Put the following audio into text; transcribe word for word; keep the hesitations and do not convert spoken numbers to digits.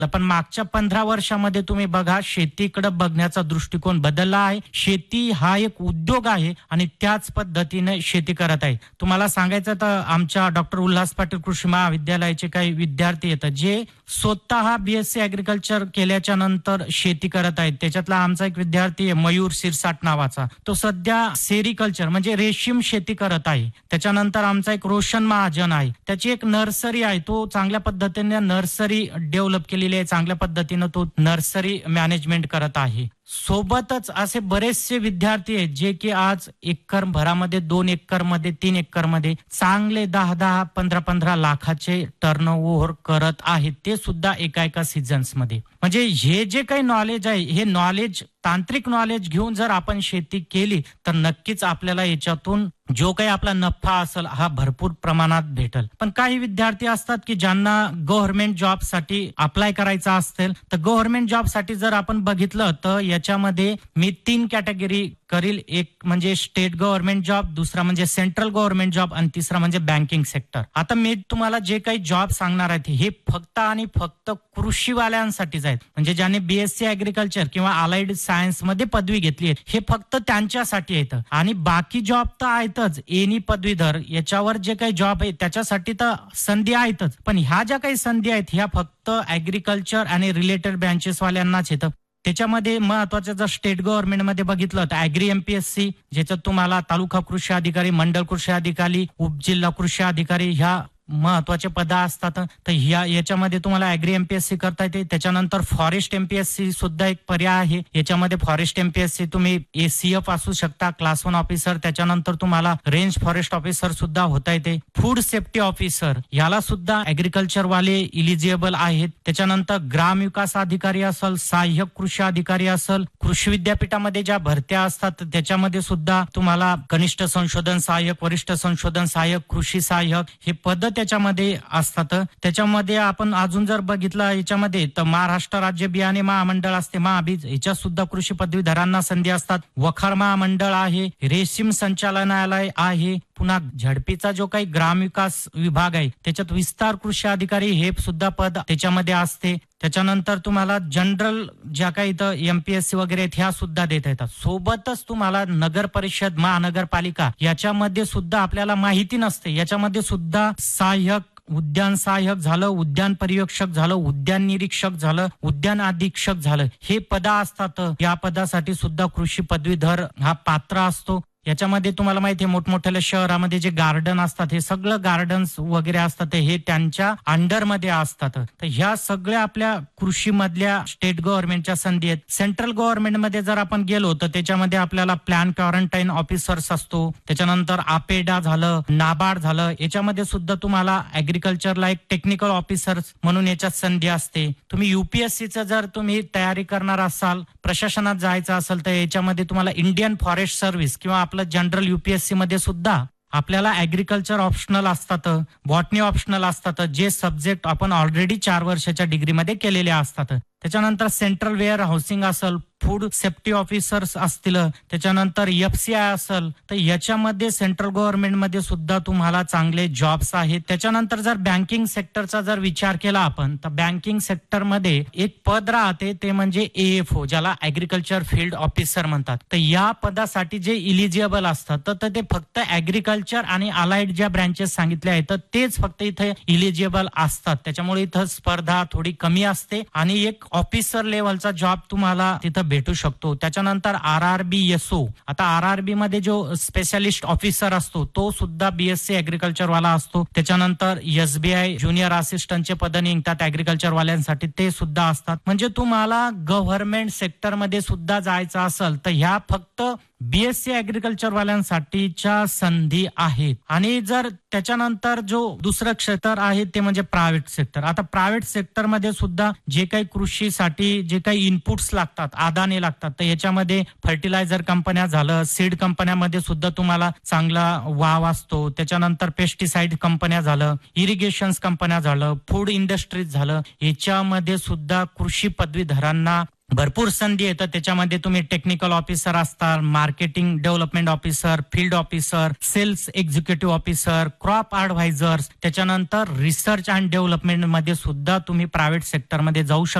पण मागच्या पंधरा वर्षामध्ये तुम्ही बघा शेतीकडे बघण्याचा दृष्टिकोन बदलला आहे. शेती हा एक उद्योग आहे आणि त्याच पद्धतीने शेती करत आहे. तुम्हाला सांगायचं तर आमच्या डॉक्टर उल्हास पाटील कृषी महाविद्यालयाचे काही विद्यार्थी येतात जे स्वतः बीएससी ऍग्रिकल्चर केल्याच्या नंतर शेती करत आहेत. त्याच्यातला आमचा एक विद्यार्थी आहे मयूर सिरसाट नावाचा, तो सध्या सेरिकल्चर म्हणजे रेशीम शेती करत आहे. त्याच्यानंतर आमचा एक रोशन महाजन आहे, त्याची एक नर्सरी आहे, तो चांगल्या पद्धतीने नर्सरी डेव्हलप केलेली आहे, चांगल्या पद्धतीने तो नर्सरी मॅनेजमेंट करत आहे. सोबतच असे बरेचसे विद्यार्थी आहेत जे की आज एकर भरामध्ये, दोन एकर मध्ये, तीन एकर मध्ये चांगले दहा दहा पंधरा पंधरा लाखाचे टर्नओव्हर करत आहेत, ते सुद्धा एका एका सीझन्स मध्ये. म्हणजे हे जे काही नॉलेज आहे, हे नॉलेज तांत्रिक नॉलेज घेऊन जर आपण शेती केली तर नक्कीच आपल्याला याच्यातून जो काही आपला नफा असेल हा भरपूर प्रमाणात भेटेल. पण काही विद्यार्थी असतात की ज्यांना गव्हर्नमेंट जॉब साठी अप्लाय करायचा असेल तर गव्हर्नमेंट जॉब साठी जर आपण बघितलं तर याच्यामध्ये मी तीन कॅटेगरी करील. एक म्हणजे स्टेट गव्हर्नमेंट जॉब, दुसरा म्हणजे सेंट्रल गव्हर्नमेंट जॉब आणि तिसरा म्हणजे बँकिंग सेक्टर. आता मी तुम्हाला जे काही जॉब सांगणार आहेत हे फक्त आणि फक्त कृषीवाल्यांसाठीच आहेत. म्हणजे ज्यांनी बीएससी ऍग्रिकल्चर किंवा अलाइड सायन्स मध्ये पदवी घेतली आहे हे फक्त त्यांच्यासाठी आहेत. आणि बाकी जॉब तर आहेतच, एनी पदवीधर याच्यावर जे काही जॉब आहे त्याच्यासाठी तर संधी आहेतच. पण ह्या ज्या काही संधी आहेत ह्या फक्त ऍग्रिकल्चर आणि रिलेटेड ब्रँचेस वाल्यांनाच येतं. त्याच्यामध्ये महत्वाचं जर स्टेट गव्हर्नमेंट मध्ये बघितलं तर ऍग्री एमपीएससी, ज्याच्यात तुम्हाला तालुका कृषी अधिकारी, मंडल कृषी अधिकारी, उपजिल्हा कृषी अधिकारी ह्या महत्वाचे पद असतात. तर ह्या याच्यामध्ये तुम्हाला ऍग्री एमपीएससी करता येते. त्याच्यानंतर फॉरेस्ट एमपीएससी सुद्धा एक पर्याय आहे. याच्यामध्ये फॉरेस्ट एमपीएससी तुम्ही एसीएफ असू शकता, क्लास वन ऑफिसर. त्याच्यानंतर तुम्हाला रेंज फॉरेस्ट ऑफिसर सुद्धा होता येते. फूड सेफ्टी ऑफिसर याला सुद्धा ऍग्रिकल्चर वाले इलिजिबल आहेत. त्याच्यानंतर ग्राम विकास अधिकारी असेल, सहाय्यक कृषी अधिकारी असेल, कृषी विद्यापीठामध्ये ज्या भरत्या असतात त्याच्यामध्ये सुद्धा तुम्हाला कनिष्ठ संशोधन सहाय्यक, वरिष्ठ संशोधन सहाय्यक, कृषी सहाय्यक हे पद त्याच्यामध्ये असतात. त्याच्यामध्ये आपण अजून जर बघितलं याच्यामध्ये तर महाराष्ट्र राज्य बियाणे महामंडळ असते, महाबीज, याच्यात सुद्धा कृषी पदवीधरांना संधी असतात. वखार महामंडळ आहे, रेशीम संचालनालय आहे, पुन्हा झडपीचा जो काही ग्रामविकास विभाग आहे त्याच्यात विस्तार कृषी अधिकारी हे सुद्धा पद त्याच्यामध्ये असते. त्याच्यानंतर तुम्हाला जनरल ज्या काही इथं एमपीएससी वगैरे ह्या सुद्धा देता येतात. सोबतच तुम्हाला नगर परिषद, महानगरपालिका याच्यामध्ये सुद्धा आपल्याला माहिती नसते, याच्यामध्ये सुद्धा सहाय्यक, उद्यान सहाय्यक झालं, उद्यान पर्यवेक्षक झालं, उद्यान निरीक्षक झालं, उद्यान अधीक्षक झालं, हे पद असतात. या पदासाठी सुद्धा कृषी पदवीधर हा पात्र असतो. याच्यामध्ये तुम्हाला माहिती आहे मोठमोठ्या शहरामध्ये जे गार्डन असतात हे सगळं गार्डन्स वगैरे असतात हे त्यांच्या अंडरमध्ये असतात. तर ह्या सगळ्या आपल्या कृषी मधल्या स्टेट गव्हर्नमेंटच्या संधी आहेत. सेंट्रल गव्हर्नमेंटमध्ये जर आपण गेलो तर त्याच्यामध्ये आपल्याला प्लॅन क्वारंटाईन ऑफिसर्स असतो. त्याच्यानंतर आपेडा झालं, नाबार्ड झालं, याच्यामध्ये सुद्धा तुम्हाला ऍग्रिकल्चरला एक टेक्निकल ऑफिसर्स म्हणून याच्यात संधी असते. तुम्ही युपीएससीचं जर तुम्ही तयारी करणार असाल, प्रशासनात जायचं असेल तर याच्यामध्ये तुम्हाला इंडियन फॉरेस्ट सर्व्हिस किंवा आपलं जनरल युपीएससी मध्ये सुद्धा आपल्याला ऍग्रिकल्चर ऑप्शनल असतात, बॉटनी ऑप्शनल असतात, जे सब्जेक्ट आपण ऑलरेडी चार वर्षाच्या डिग्रीमध्ये केलेले असतात. त्याच्यानंतर सेंट्रल वेअर हाऊसिंग असेल, फूड सेफ्टी ऑफिसर्स असतील, त्याच्यानंतर एफसीआय असेल, तर याच्यामध्ये सेंट्रल गव्हर्नमेंटमध्ये सुद्धा तुम्हाला चांगले जॉब्स आहेत. त्याच्यानंतर जर बँकिंग सेक्टरचा जर विचार केला आपण तर बँकिंग सेक्टरमध्ये एक पद राहते ते म्हणजे एएफओ, ज्याला ऍग्रिकल्चर फील्ड ऑफिसर म्हणतात. तर या पदासाठी जे इलिजिबल असतात तर ते फक्त ऍग्रिकल्चर आणि अलाइड ज्या ब्रँचेस सांगितल्या आहेत तेच फक्त इथे इलिजिबल असतात. त्याच्यामुळे इथं स्पर्धा थोडी कमी असते आणि एक ऑफिसर लेवलचा जॉब तुम्हाला तिथं भेटू शकतो. त्याच्यानंतर आर आर बी एसओ, आता आर आर बी मध्ये जो स्पेशालिस्ट ऑफिसर असतो तो सुद्धा बीएससी ऍग्रिकल्चर वाला असतो. त्याच्यानंतर एसबीआय ज्युनियर असिस्टंटचे पद निघतात ऍग्रिकल्चर वाल्यांसाठी, ते सुद्धा असतात. म्हणजे तुम्हाला गव्हर्नमेंट सेक्टर मध्ये सुद्धा जायचं असेल तर ह्या फक्त बीएससी ऍग्रिकल्चर वाल्यांसाठीच्या संधी आहेत. आणि जर त्याच्यानंतर जो दुसरं क्षेत्र आहे ते म्हणजे प्रायव्हेट सेक्टर. आता प्रायव्हेट सेक्टर मध्ये सुद्धा जे काही कृषीसाठी जे काही इनपुट्स लागतात, आदाने लागतात, तर याच्यामध्ये फर्टिलायझर कंपन्या झालं, सीड कंपन्यामध्ये सुद्धा तुम्हाला चांगला वाव असतो. त्याच्यानंतर पेस्टिसाइड कंपन्या झालं, इरिगेशन कंपन्या झालं, फूड इंडस्ट्रीज झालं, याच्यामध्ये सुद्धा कृषी पदवीधरांना भरपूर संधी येतात. त्याच्यामध्ये तुम्ही टेक्निकल ऑफिसर असतात, marketing development officer, field officer, cells executive officer, crop ॲडव्हायझर्स, त्याच्यानंतर रिसर्च अँड डेव्हलपमेंट मध्ये सुद्धा तुम्ही प्रायव्हेट सेक्टरमध्ये जाऊ शकता.